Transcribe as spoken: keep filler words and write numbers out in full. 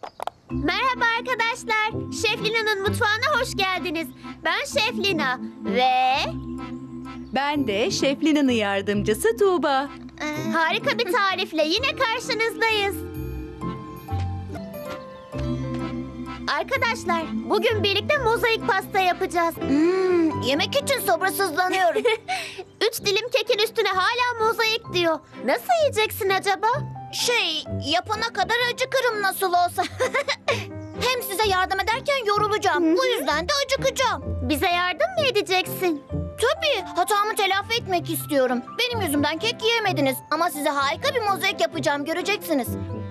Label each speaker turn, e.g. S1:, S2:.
S1: Merhaba arkadaşlar. Şef Lina'nın mutfağına hoş geldiniz. Ben Şef Lina ve
S2: Ben de Şef Lina'nın yardımcısı Tuğba.
S1: harika bir tarifle yine karşınızdayız. Arkadaşlar, bugün birlikte mozaik pasta yapacağız.
S3: Hmm, yemek için sabırsızlanıyorum.
S1: Üç dilim kekin üstüne hala mozaik diyor. Nasıl yiyeceksin acaba?
S3: Şey, yapana kadar acıkırım nasıl olsa. Hem size yardım ederken yorulacağım. Bu yüzden de acıkacağım.
S1: Bize yardım mı edeceksin?
S3: Tabii, hatamı telafi etmek istiyorum. Benim yüzümden kek yiyemediniz. Ama size harika bir mozaik yapacağım, göreceksiniz.